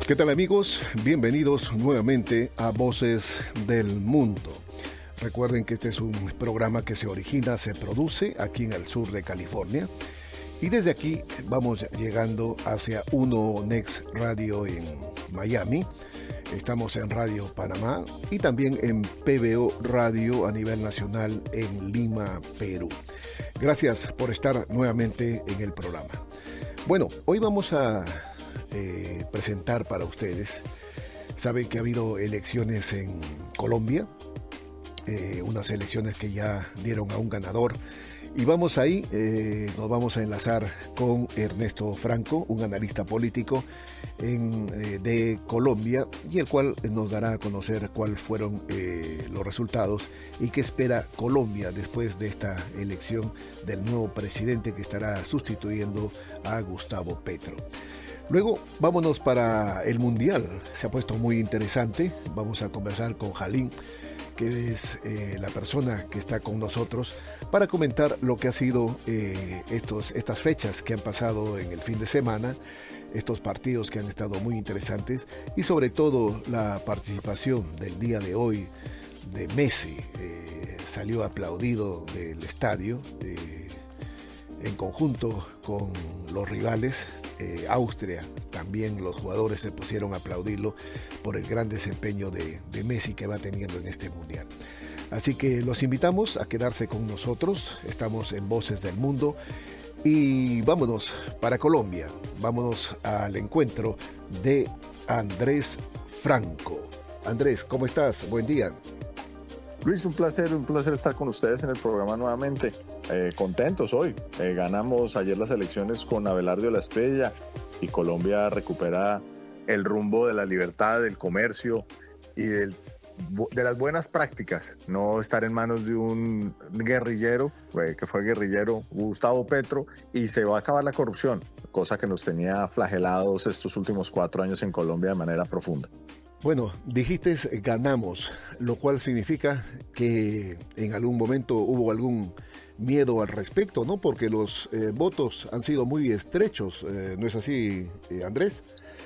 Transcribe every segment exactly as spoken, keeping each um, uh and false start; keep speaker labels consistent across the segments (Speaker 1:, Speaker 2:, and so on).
Speaker 1: ¿Qué tal, amigos? Bienvenidos nuevamente a Voces del Mundo. Recuerden que este es un programa que se origina, se produce aquí en el sur de California. Y desde aquí vamos llegando hacia Uno Next Radio en Miami. Estamos en Radio Panamá y también en P B O Radio a nivel nacional en Lima, Perú. Gracias por estar nuevamente en el programa. Bueno, hoy vamos a eh, presentar para ustedes. Saben que ha habido elecciones en Colombia, eh, unas elecciones que ya dieron a un ganador. Y vamos ahí, eh, nos vamos a enlazar con Ernesto Franco, un analista político en, eh, de Colombia, y el cual nos dará a conocer cuáles fueron eh, los resultados y qué espera Colombia después de esta elección del nuevo presidente que estará sustituyendo a Gustavo Petro. Luego, vámonos para el Mundial. Se ha puesto muy interesante. Vamos a conversar con Jalín, que es eh, la persona que está con nosotros para comentar lo que ha sido eh, estos, estas fechas que han pasado en el fin de semana, estos partidos que han estado muy interesantes y sobre todo la participación del día de hoy de Messi. Eh, salió aplaudido del estadio eh, en conjunto con los rivales. Eh, Austria, también los jugadores se pusieron a aplaudirlo por el gran desempeño de, de Messi que va teniendo en este mundial. Así que los invitamos a quedarse con nosotros. Estamos en Voces del Mundo y vámonos para Colombia. Vámonos al encuentro de Andrés Franco. Andrés, ¿cómo estás? Buen día.
Speaker 2: Luis, un placer, un placer estar con ustedes en el programa nuevamente. Eh, contentos hoy. Eh, ganamos ayer las elecciones con Abelardo La Espriella y Colombia recupera el rumbo de la libertad, del comercio y del, de las buenas prácticas. No estar en manos de un guerrillero, eh, que fue guerrillero, Gustavo Petro, y se va a acabar la corrupción, cosa que nos tenía flagelados estos últimos cuatro años en Colombia de manera profunda.
Speaker 1: Bueno, dijiste ganamos, lo cual significa que en algún momento hubo algún miedo al respecto, ¿no? Porque los eh, votos han sido muy estrechos, eh, ¿no es así, eh, Andrés?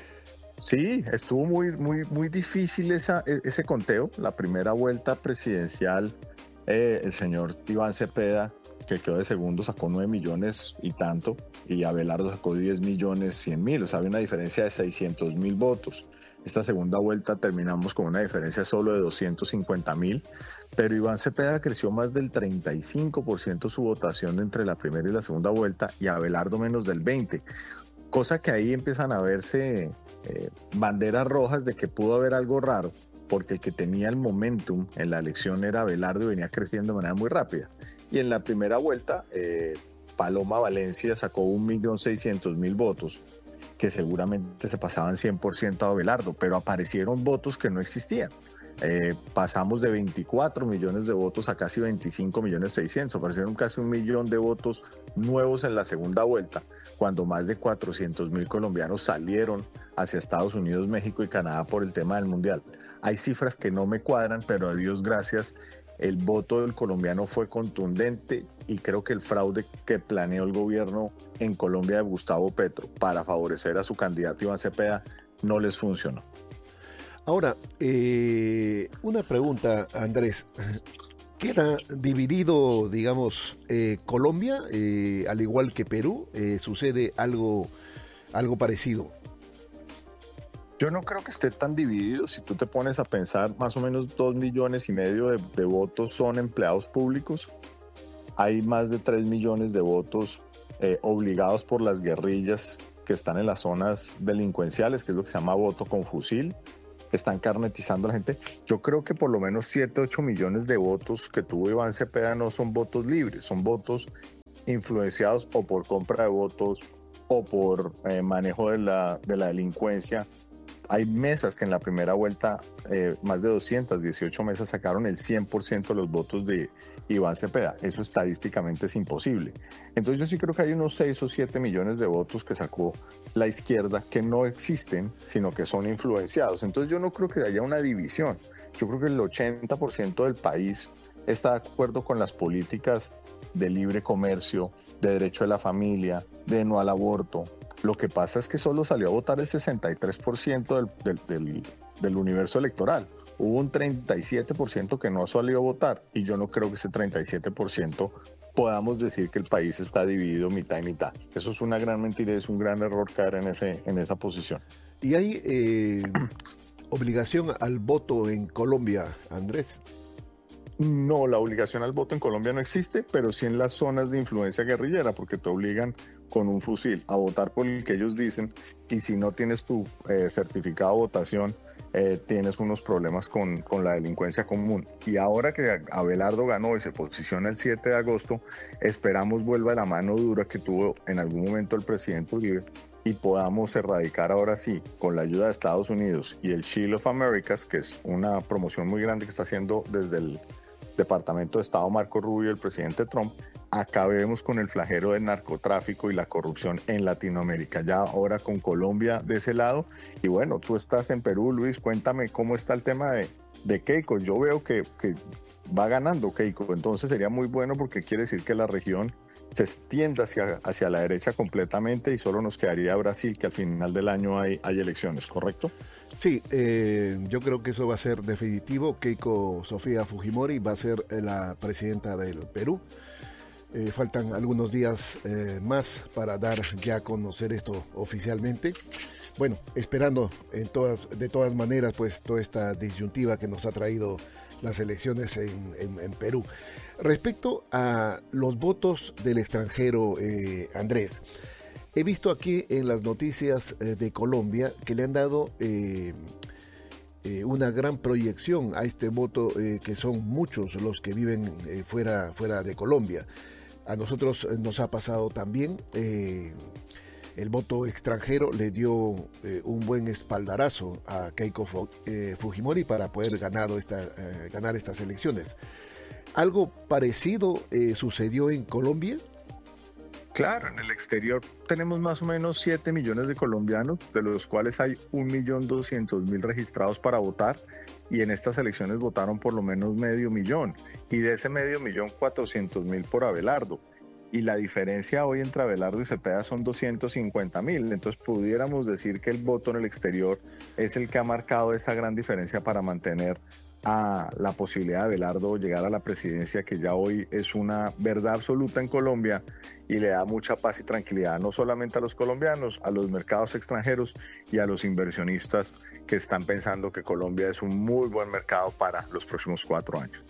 Speaker 2: Sí, estuvo muy, muy, muy difícil esa, ese conteo. La primera vuelta presidencial, eh, el señor Iván Cepeda, que quedó de segundo, sacó nueve millones y tanto, y Abelardo sacó diez millones cien mil, o sea, había una diferencia de seiscientos mil votos. Esta segunda vuelta terminamos con una diferencia solo de doscientos cincuenta mil, pero Iván Cepeda creció más del treinta y cinco por ciento su votación entre la primera y la segunda vuelta y Abelardo menos del veinte por ciento, cosa que ahí empiezan a verse eh, banderas rojas de que pudo haber algo raro, porque el que tenía el momentum en la elección era Abelardo y venía creciendo de manera muy rápida. Y en la primera vuelta, eh, Paloma Valencia sacó un millón seiscientos mil votos, que seguramente se pasaban cien por ciento a Abelardo, pero aparecieron votos que no existían. Eh, pasamos de veinticuatro millones de votos a casi veinticinco millones seiscientos, aparecieron casi un millón de votos nuevos en la segunda vuelta, cuando más de cuatrocientos mil colombianos salieron hacia Estados Unidos, México y Canadá por el tema del Mundial. Hay cifras que no me cuadran, pero a Dios gracias, el voto del colombiano fue contundente y creo que el fraude que planeó el gobierno en Colombia de Gustavo Petro para favorecer a su candidato Iván Cepeda no les funcionó.
Speaker 1: Ahora, eh, una pregunta, Andrés. ¿Queda dividido, digamos, eh, Colombia, eh, al igual que Perú? Eh, ¿Sucede algo, algo parecido?
Speaker 2: Yo no creo que esté tan dividido. Si tú te pones a pensar, más o menos dos millones y medio de, de votos son empleados públicos. Hay más de tres millones de votos eh, obligados por las guerrillas que están en las zonas delincuenciales, que es lo que se llama voto con fusil. Están carnetizando a la gente. Yo creo que por lo menos siete, ocho millones de votos que tuvo Iván Cepeda no son votos libres, son votos influenciados o por compra de votos o por eh, manejo de la, de la delincuencia. Hay mesas que en la primera vuelta, eh, más de doscientas dieciocho mesas sacaron el cien por ciento de los votos de Iván Cepeda. Eso estadísticamente es imposible. Entonces yo sí creo que hay unos seis o siete millones de votos que sacó la izquierda que no existen, sino que son influenciados. Entonces yo no creo que haya una división. Yo creo que el ochenta por ciento del país está de acuerdo con las políticas de libre comercio, de derecho de la familia, de no al aborto, Lo que pasa es que solo salió a votar el sesenta y tres por ciento del, del, del, del universo electoral. Hubo un treinta y siete por ciento que no salió a votar, y yo no creo que ese treinta y siete por ciento podamos decir que el país está dividido mitad y mitad. Eso es una gran mentira y es un gran error caer en, ese, en esa posición.
Speaker 1: ¿Y hay eh, obligación al voto en Colombia, Andrés?
Speaker 2: No, la obligación al voto en Colombia no existe, pero sí en las zonas de influencia guerrillera, porque te obligan con un fusil a votar por el que ellos dicen, y si no tienes tu eh, certificado de votación, eh, tienes unos problemas con, con la delincuencia común. Y ahora que Abelardo ganó y se posiciona el siete de agosto, esperamos vuelva la mano dura que tuvo en algún momento el presidente Uribe y podamos erradicar ahora sí, con la ayuda de Estados Unidos y el Shield of Americas, que es una promoción muy grande que está haciendo desde el Departamento de Estado Marco Rubio, el presidente Trump, acabemos con el flagelo del narcotráfico y la corrupción en Latinoamérica, ya ahora con Colombia de ese lado. Y bueno, tú estás en Perú, Luis, cuéntame cómo está el tema de, de Keiko. Yo veo que, que va ganando Keiko, entonces sería muy bueno porque quiere decir que la región se extienda hacia, hacia la derecha completamente y solo nos quedaría Brasil, que al final del año hay, hay elecciones, ¿correcto?
Speaker 1: Sí, eh, yo creo que eso va a ser definitivo. Keiko Sofía Fujimori va a ser la presidenta del Perú. Eh, faltan algunos días eh, más para dar ya a conocer esto oficialmente. Bueno, esperando en todas, de todas maneras, pues toda esta disyuntiva que nos ha traído las elecciones en, en, en Perú. Respecto a los votos del extranjero, eh, Andrés, he visto aquí en las noticias eh, de Colombia que le han dado eh, eh, una gran proyección a este voto, eh, que son muchos los que viven eh, fuera, fuera de Colombia. A nosotros eh, nos ha pasado también. Eh, el voto extranjero le dio eh, un buen espaldarazo a Keiko eh, Fujimori para poder ganado esta, eh, ganar estas elecciones. ¿Algo parecido eh, sucedió en Colombia?
Speaker 2: Claro, en el exterior tenemos más o menos siete millones de colombianos, de los cuales hay un millón doscientos mil registrados para votar, y en estas elecciones votaron por lo menos medio millón, y de ese medio millón cuatrocientos mil por Abelardo. Y la diferencia hoy entre Abelardo y Cepeda son doscientos cincuenta mil, entonces pudiéramos decir que el voto en el exterior es el que ha marcado esa gran diferencia para mantener a la posibilidad de Abelardo llegar a la presidencia, que ya hoy es una verdad absoluta en Colombia y le da mucha paz y tranquilidad no solamente a los colombianos, a los mercados extranjeros y a los inversionistas que están pensando que Colombia es un muy buen mercado para los próximos cuatro años.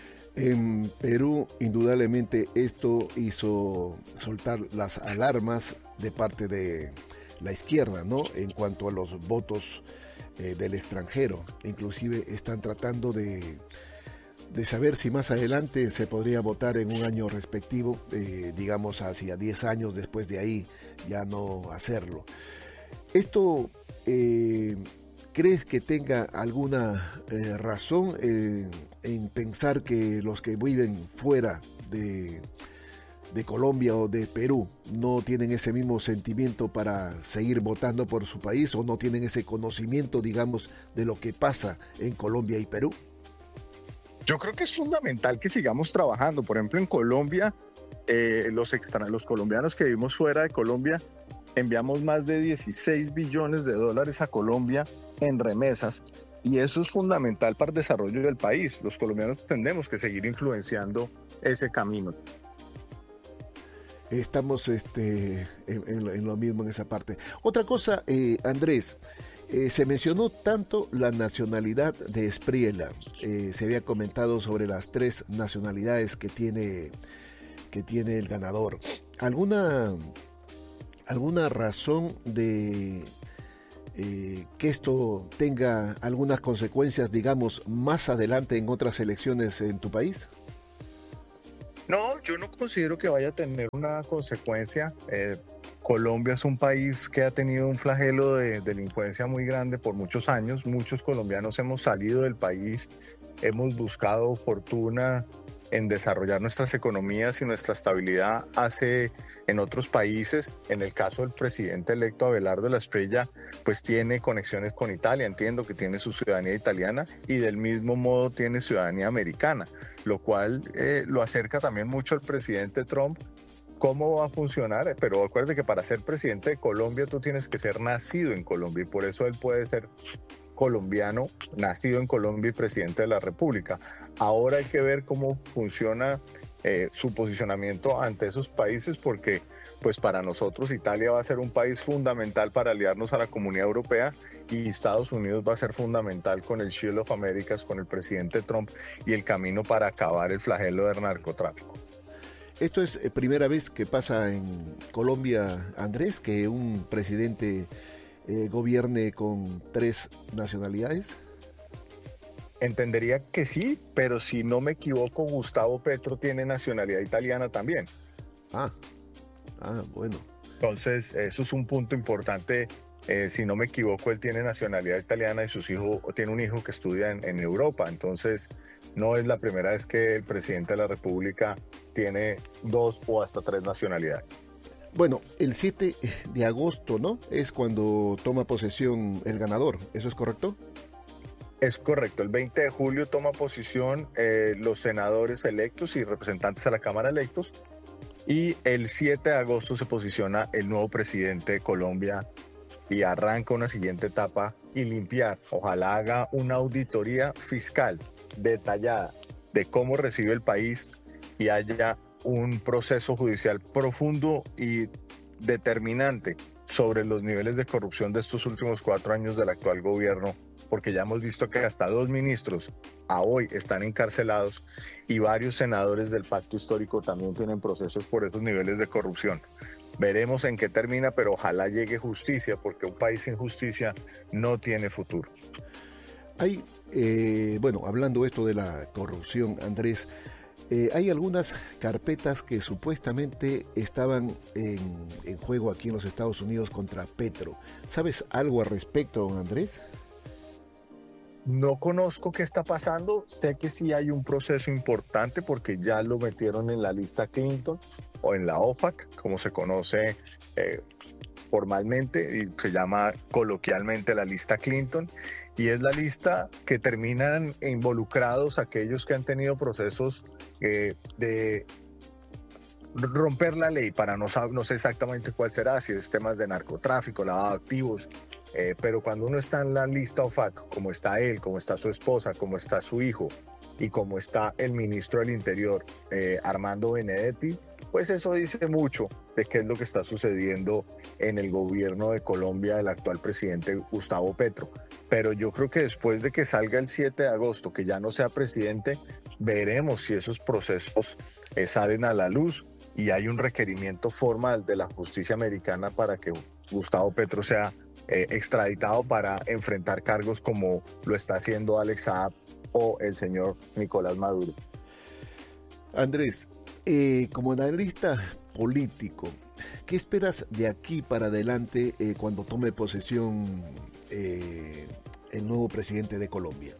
Speaker 1: En Perú, indudablemente, esto hizo soltar las alarmas de parte de la izquierda, ¿no? En cuanto a los votos eh, del extranjero. Inclusive están tratando de, de saber si más adelante se podría votar en un año respectivo, eh, digamos hacia diez años después de ahí, ya no hacerlo. Esto... Eh, ¿Crees que tenga alguna eh, razón eh, en pensar que los que viven fuera de, de Colombia o de Perú no tienen ese mismo sentimiento para seguir votando por su país, o no tienen ese conocimiento, digamos, de lo que pasa en Colombia y Perú?
Speaker 2: Yo creo que es fundamental que sigamos trabajando. Por ejemplo, en Colombia, eh, los, extra, los colombianos que vivimos fuera de Colombia, enviamos más de dieciséis billones de dólares a Colombia en remesas, y eso es fundamental para el desarrollo del país. Los colombianos tendremos que seguir influenciando ese camino.
Speaker 1: Estamos este, en, en, en lo mismo en esa parte. Otra cosa, eh, Andrés, eh, se mencionó tanto la nacionalidad de Espriella. Eh, se había comentado sobre las tres nacionalidades que tiene, que tiene el ganador. ¿Alguna... ¿Alguna razón de eh, que esto tenga algunas consecuencias, digamos, más adelante en otras elecciones en tu país?
Speaker 2: No, yo no considero que vaya a tener una consecuencia. Eh, Colombia es un país que ha tenido un flagelo de delincuencia muy grande por muchos años. Muchos colombianos hemos salido del país, hemos buscado fortuna en desarrollar nuestras economías y nuestra estabilidad hace en otros países. En el caso del presidente electo Abelardo de la Espriella, pues tiene conexiones con Italia, entiendo que tiene su ciudadanía italiana, y del mismo modo tiene ciudadanía americana, lo cual eh, lo acerca también mucho al presidente Trump ¿Cómo va a funcionar? Pero acuérdate que para ser presidente de Colombia tú tienes que ser nacido en Colombia y por eso él puede ser colombiano, nacido en Colombia y presidente de la República. Ahora hay que ver cómo funciona eh, su posicionamiento ante esos países porque pues para nosotros Italia va a ser un país fundamental para aliarnos a la Comunidad Europea y Estados Unidos va a ser fundamental con el Shield of Americas, con el presidente Trump y el camino para acabar el flagelo del narcotráfico.
Speaker 1: ¿Esto es primera vez que pasa en Colombia, Andrés, que un presidente eh, gobierne con tres nacionalidades?
Speaker 2: Entendería que sí, pero si no me equivoco, Gustavo Petro tiene nacionalidad italiana también.
Speaker 1: Ah, ah, bueno.
Speaker 2: Entonces, eso es un punto importante. Eh, si no me equivoco, él tiene nacionalidad italiana y sus hijos, o tiene un hijo que estudia en, en Europa. Entonces, no es la primera vez que el presidente de la República tiene dos o hasta tres nacionalidades.
Speaker 1: Bueno, el siete de agosto, ¿no? Es cuando toma posesión el ganador. ¿Eso es correcto?
Speaker 2: Es correcto. El veinte de julio toma posición eh, los senadores electos y representantes a la Cámara electos. Y el siete de agosto se posiciona el nuevo presidente de Colombia y arranca una siguiente etapa y limpiar. Ojalá haga una auditoría fiscal detallada de cómo recibe el país y haya un proceso judicial profundo y determinante sobre los niveles de corrupción de estos últimos cuatro años del actual gobierno, porque ya hemos visto que hasta dos ministros a hoy están encarcelados y varios senadores del pacto histórico también tienen procesos por esos niveles de corrupción. Veremos en qué termina, pero ojalá llegue justicia, porque un país sin justicia no tiene futuro.
Speaker 1: Hay, eh, bueno, hablando esto de la corrupción, Andrés, eh, hay algunas carpetas que supuestamente estaban en, en juego aquí en los Estados Unidos contra Petro. ¿Sabes algo al respecto, Andrés?
Speaker 2: No conozco qué está pasando, sé que sí hay un proceso importante porque ya lo metieron en la lista Clinton o en la O F A C, como se conoce eh, formalmente y se llama coloquialmente la lista Clinton, y es la lista que terminan involucrados aquellos que han tenido procesos eh, de romper la ley, para no, no sé exactamente cuál será, si es temas de narcotráfico, lavado de activos. Eh, pero cuando uno está en la lista O F A C, como está él, como está su esposa, como está su hijo y como está el ministro del Interior, eh, Armando Benedetti, pues eso dice mucho de qué es lo que está sucediendo en el gobierno de Colombia del actual presidente Gustavo Petro. Pero yo creo que después de que salga el siete de agosto, que ya no sea presidente, veremos si esos procesos eh, salen a la luz y hay un requerimiento formal de la justicia americana para que Gustavo Petro sea Eh, extraditado para enfrentar cargos como lo está haciendo Alex Saab o el señor Nicolás Maduro.
Speaker 1: Andrés, eh, como analista político, ¿qué esperas de aquí para adelante eh, cuando tome posesión eh, el nuevo presidente de Colombia?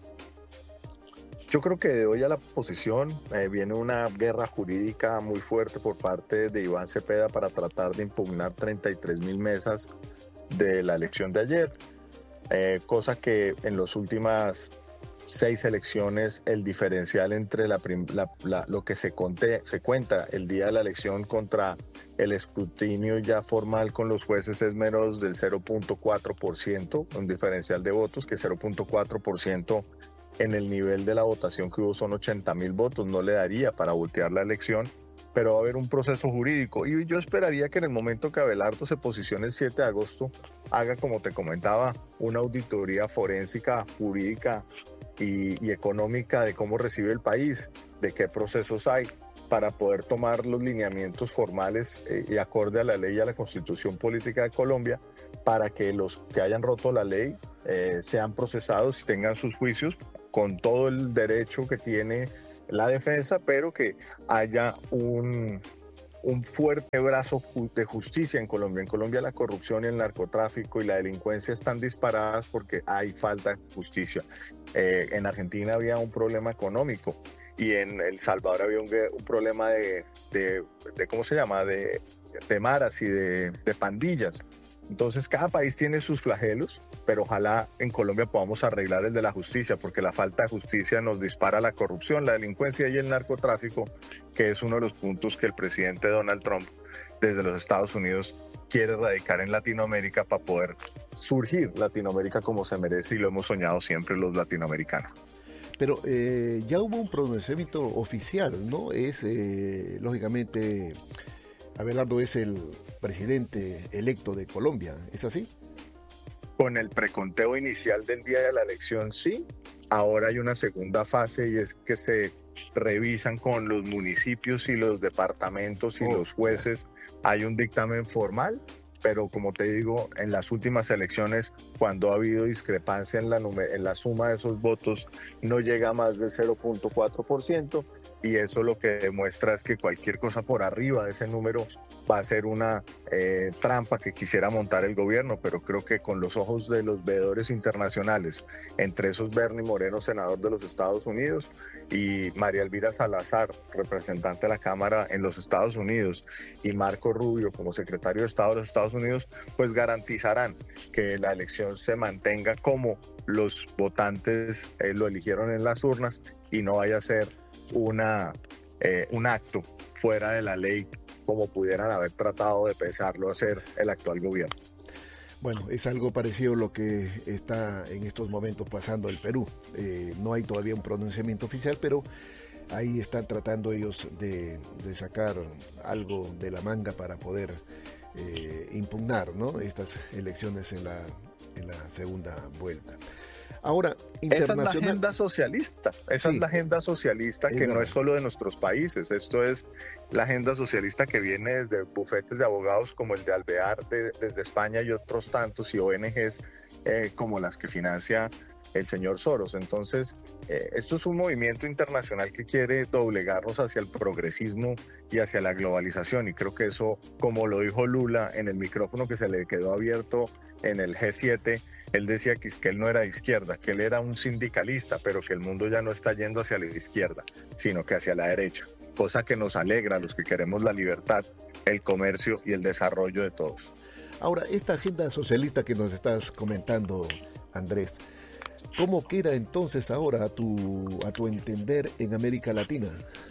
Speaker 2: Yo creo que de hoy a la posesión eh, viene una guerra jurídica muy fuerte por parte de Iván Cepeda para tratar de impugnar treinta y tres mil mesas de la elección de ayer, eh, cosa que en las últimas seis elecciones el diferencial entre la, la, la, lo que se, conté, se cuenta el día de la elección contra el escrutinio ya formal con los jueces es menos del cero punto cuatro por ciento, un diferencial de votos que cero punto cuatro por ciento en el nivel de la votación que hubo son ochenta mil votos, no le daría para voltear la elección, pero va a haber un proceso jurídico y yo esperaría que en el momento que Abelardo se posicione el siete de agosto haga, como te comentaba, una auditoría forénsica, jurídica y, y económica de cómo recibe el país, de qué procesos hay para poder tomar los lineamientos formales eh, y acorde a la ley y a la Constitución Política de Colombia para que los que hayan roto la ley eh, sean procesados y tengan sus juicios con todo el derecho que tiene la defensa, pero que haya un, un fuerte brazo de justicia en Colombia. En Colombia la corrupción y el narcotráfico y la delincuencia están disparadas porque hay falta de justicia. Eh, en Argentina había un problema económico y en El Salvador había un, un problema de, de, de, ¿cómo se llama?, de, de maras y de, de pandillas. Entonces cada país tiene sus flagelos, pero ojalá en Colombia podamos arreglar el de la justicia, porque la falta de justicia nos dispara la corrupción, la delincuencia y el narcotráfico, que es uno de los puntos que el presidente Donald Trump desde los Estados Unidos quiere erradicar en Latinoamérica para poder surgir Latinoamérica como se merece y lo hemos soñado siempre los latinoamericanos.
Speaker 1: Pero eh, ya hubo un pronunciamiento oficial, ¿no? Es, eh, lógicamente, Abelardo es el presidente electo de Colombia, ¿es así?
Speaker 2: Con el preconteo inicial del día de la elección, sí. Ahora hay una segunda fase y es que se revisan con los municipios y los departamentos y oh, los jueces. Hay un dictamen formal, pero como te digo, en las últimas elecciones, cuando ha habido discrepancia en la, en la suma de esos votos, no llega a más del cero punto cuatro por ciento, y eso lo que demuestra es que cualquier cosa por arriba de ese número va a ser una eh, trampa que quisiera montar el gobierno, pero creo que con los ojos de los veedores internacionales, entre esos Bernie Moreno, senador de los Estados Unidos, y María Elvira Salazar, representante de la Cámara en los Estados Unidos, y Marco Rubio como secretario de Estado de los Estados Unidos, pues garantizarán que la elección se mantenga como los votantes eh, lo eligieron en las urnas y no vaya a ser una, eh, un acto fuera de la ley como pudieran haber tratado de pensarlo hacer el actual gobierno.
Speaker 1: Bueno, es algo parecido a lo que está en estos momentos pasando en el Perú. Eh, no hay todavía un pronunciamiento oficial, pero ahí están tratando ellos de, de sacar algo de la manga para poder eh, impugnar, ¿no?, estas elecciones en la, en la segunda vuelta. Ahora, internacional...
Speaker 2: Esa es la agenda socialista, esa sí, es la agenda socialista que no es solo de nuestros países, esto es la agenda socialista que viene desde bufetes de abogados como el de Alvear de, desde España y otros tantos, y O N Ges eh, como las que financia el señor Soros. Entonces, eh, esto es un movimiento internacional que quiere doblegarnos hacia el progresismo y hacia la globalización, y creo que eso, como lo dijo Lula en el micrófono que se le quedó abierto en el G siete, él decía que, que él no era de izquierda, que él era un sindicalista, pero que el mundo ya no está yendo hacia la izquierda, sino que hacia la derecha, cosa que nos alegra a los que queremos la libertad, el comercio y el desarrollo de todos.
Speaker 1: Ahora, esta agenda socialista que nos estás comentando, Andrés, ¿cómo queda entonces ahora a tu, a tu entender en América Latina?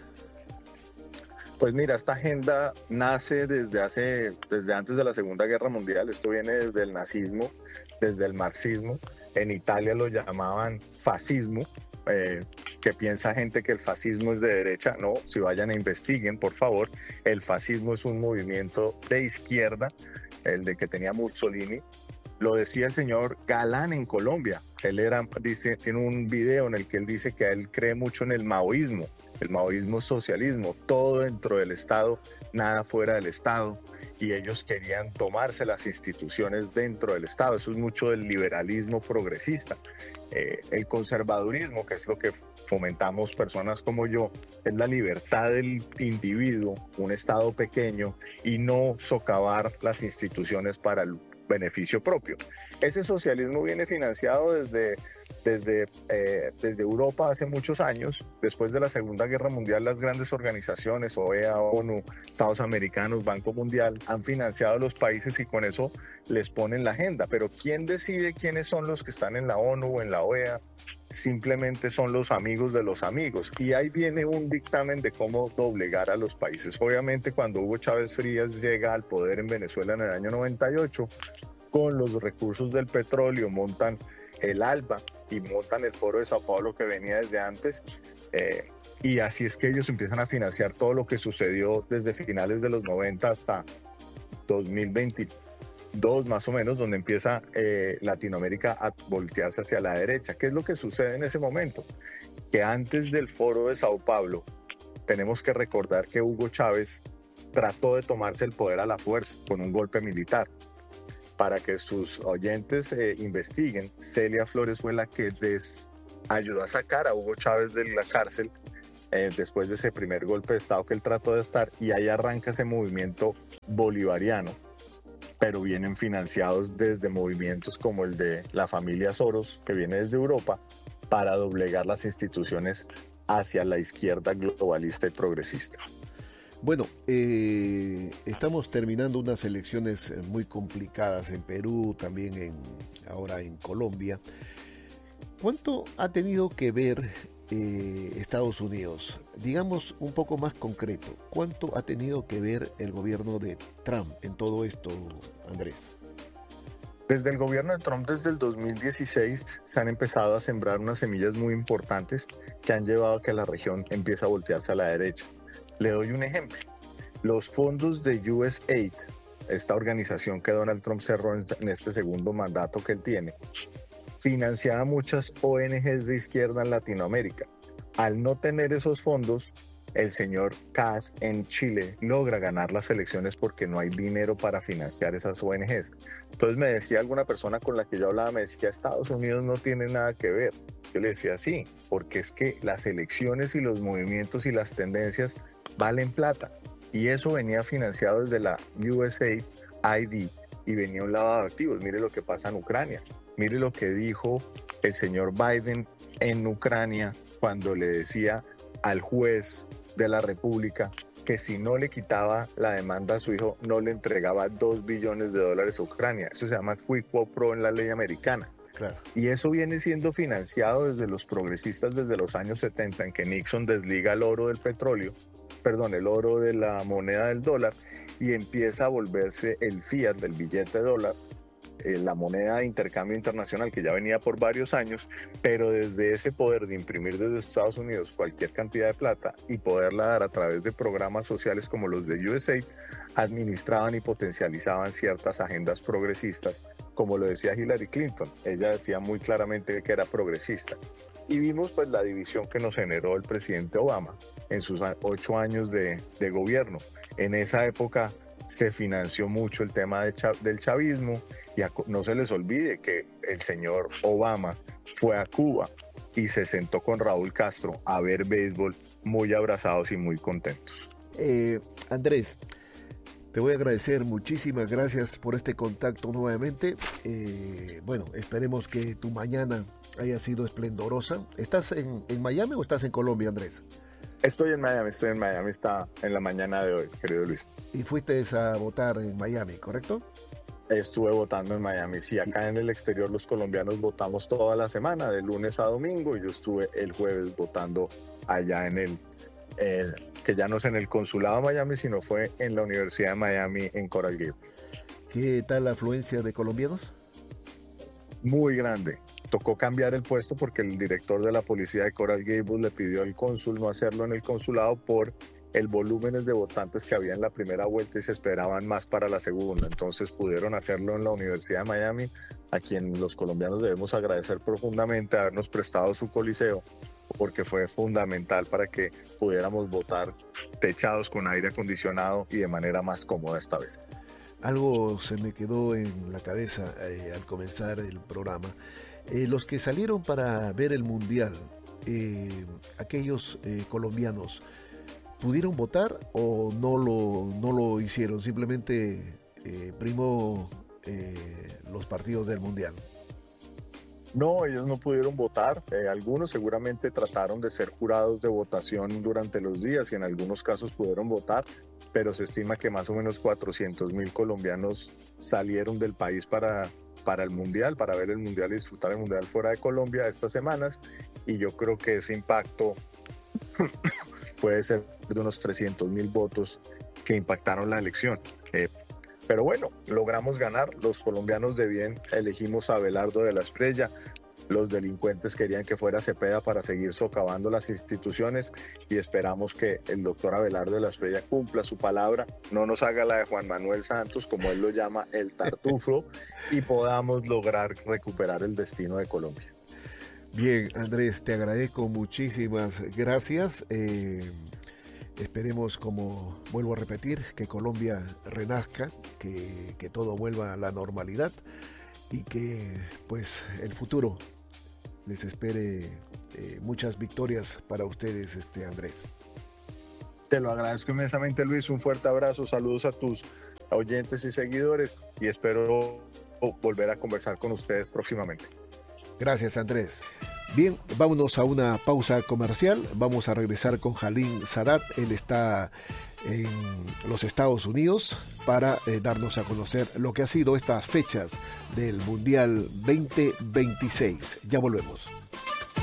Speaker 2: Pues mira, esta agenda nace desde hace, desde antes de la Segunda Guerra Mundial. Esto viene desde el nazismo, desde el marxismo. En Italia lo llamaban fascismo, eh, que piensa gente que el fascismo es de derecha. No, si vayan e investiguen, por favor. El fascismo es un movimiento de izquierda, el de que tenía Mussolini. Lo decía el señor Galán en Colombia. Él era, dice, tiene un video en el que él dice que él cree mucho en el maoísmo. El maoísmo es socialismo, todo dentro del Estado, nada fuera del Estado, y ellos querían tomarse las instituciones dentro del Estado. Eso es mucho del liberalismo progresista. Eh, el conservadurismo, que es lo que fomentamos personas como yo, es la libertad del individuo, un Estado pequeño, y no socavar las instituciones para el beneficio propio. Ese socialismo viene financiado desde, desde, eh, desde Europa hace muchos años. Después de la Segunda Guerra Mundial, las grandes organizaciones, O E A, ONU, Estados Americanos, Banco Mundial, han financiado a los países y con eso les ponen la agenda. Pero ¿quién decide quiénes son los que están en la ONU o en la O E A? Simplemente son los amigos de los amigos. Y ahí viene un dictamen de cómo doblegar a los países. Obviamente, cuando Hugo Chávez Frías llega al poder en Venezuela en el año noventa y ocho, con los recursos del petróleo montan el ALBA y montan el Foro de Sao Paulo que venía desde antes, eh, y así es que ellos empiezan a financiar todo lo que sucedió desde finales de los noventa hasta dos mil veintidós más o menos, donde empieza eh, Latinoamérica a voltearse hacia la derecha. ¿Qué es lo que sucede en ese momento? Que antes del Foro de Sao Paulo tenemos que recordar que Hugo Chávez trató de tomarse el poder a la fuerza con un golpe militar. Para que sus oyentes eh, investiguen, Celia Flores fue la que les ayudó a sacar a Hugo Chávez de la cárcel eh, después de ese primer golpe de Estado que él trató de estar, y ahí arranca ese movimiento bolivariano, pero vienen financiados desde movimientos como el de la familia Soros, que viene desde Europa, para doblegar las instituciones hacia la izquierda globalista y progresista.
Speaker 1: Bueno, eh, estamos terminando unas elecciones muy complicadas en Perú, también en, ahora en Colombia. ¿Cuánto ha tenido que ver eh, Estados Unidos? Digamos un poco más concreto, ¿cuánto ha tenido que ver el gobierno de Trump en todo esto, Andrés?
Speaker 2: Desde el gobierno de Trump, desde el dos mil dieciséis, se han empezado a sembrar unas semillas muy importantes que han llevado a que la región empiece a voltearse a la derecha. Le doy un ejemplo. Los fondos de U S A I D, esta organización que Donald Trump cerró en este segundo mandato que él tiene, financiaba muchas O N Ges de izquierda en Latinoamérica. Al no tener esos fondos, el señor Kast en Chile logra ganar las elecciones porque no hay dinero para financiar esas O N Ges. Entonces me decía alguna persona con la que yo hablaba, me decía, Estados Unidos no tiene nada que ver. Yo le decía, sí, porque es que las elecciones y los movimientos y las tendencias valen plata. Y eso venía financiado desde la U S A I D y venía un lavado de activos. Mire lo que pasa en Ucrania. Mire lo que dijo el señor Biden en Ucrania cuando le decía al juez de la República que si no le quitaba la demanda a su hijo, no le entregaba dos billones de dólares a Ucrania. Eso se llama quid pro quo en la ley americana. Claro. Y eso viene siendo financiado desde los progresistas desde los años setenta, en que Nixon desliga el oro del petróleo, perdón, el oro de la moneda del dólar, y empieza a volverse el fiat del billete de dólar, eh, la moneda de intercambio internacional que ya venía por varios años, pero desde ese poder de imprimir desde Estados Unidos cualquier cantidad de plata y poderla dar a través de programas sociales como los de U S A I D, administraban y potencializaban ciertas agendas progresistas, como lo decía Hillary Clinton. Ella decía muy claramente que era progresista. Y vimos pues la división que nos generó el presidente Obama en sus ocho años de, de gobierno. En esa época se financió mucho el tema de chav- del chavismo, y a, no se les olvide que el señor Obama fue a Cuba y se sentó con Raúl Castro a ver béisbol, muy abrazados y muy contentos.
Speaker 1: Eh, Andrés, te voy a agradecer, muchísimas gracias por este contacto nuevamente. Eh, bueno, esperemos que tu mañana haya sido esplendorosa. ¿Estás en, en Miami o estás en Colombia, Andrés?
Speaker 2: Estoy en Miami, estoy en Miami, está en la mañana de hoy, querido Luis.
Speaker 1: Y fuiste a votar en Miami, ¿correcto?
Speaker 2: Estuve votando en Miami, sí, acá en el exterior los colombianos votamos toda la semana, de lunes a domingo, y yo estuve el jueves votando allá en el, eh, que ya no es en el consulado de Miami, sino fue en la Universidad de Miami en Coral Gables.
Speaker 1: ¿Qué tal la afluencia de colombianos?
Speaker 2: Muy grande. Tocó cambiar el puesto porque el director de la policía de Coral Gables le pidió al cónsul no hacerlo en el consulado por el volumen de votantes que había en la primera vuelta y se esperaban más para la segunda. Entonces pudieron hacerlo en la Universidad de Miami, a quien los colombianos debemos agradecer profundamente habernos prestado su coliseo, porque fue fundamental para que pudiéramos votar techados con aire acondicionado y de manera más cómoda esta vez.
Speaker 1: Algo se me quedó en la cabeza eh, al comenzar el programa. Eh, los que salieron para ver el Mundial, eh, aquellos eh, colombianos, ¿pudieron votar o no lo, no lo hicieron? Simplemente eh, primó eh, los partidos del Mundial.
Speaker 2: No, ellos no pudieron votar. Eh, algunos seguramente trataron de ser jurados de votación durante los días y en algunos casos pudieron votar, pero se estima que más o menos cuatrocientos mil colombianos salieron del país para, para el Mundial, para ver el Mundial y disfrutar el Mundial fuera de Colombia estas semanas, y yo creo que ese impacto puede ser de unos trescientos mil votos que impactaron la elección. Eh, pero bueno, logramos ganar. Los colombianos de bien elegimos a Abelardo de la Espriella. Los delincuentes querían que fuera Cepeda para seguir socavando las instituciones, y esperamos que el doctor Abelardo de la Espriella cumpla su palabra, no nos haga la de Juan Manuel Santos, como él lo llama, el tartufo, y podamos lograr recuperar el destino de Colombia.
Speaker 1: Bien, Andrés, te agradezco, muchísimas gracias. Eh, esperemos, como vuelvo a repetir, que Colombia renazca, que, que todo vuelva a la normalidad y que pues el futuro les espere eh, muchas victorias para ustedes, este Andrés.
Speaker 2: Te lo agradezco inmensamente, Luis. Un fuerte abrazo, saludos a tus oyentes y seguidores, y espero volver a conversar con ustedes próximamente.
Speaker 1: Gracias, Andrés. Bien, vámonos a una pausa comercial. Vamos a regresar con Halim Sadat. Él está en los Estados Unidos para eh, darnos a conocer lo que ha sido estas fechas del Mundial veinte veintiséis. Ya volvemos.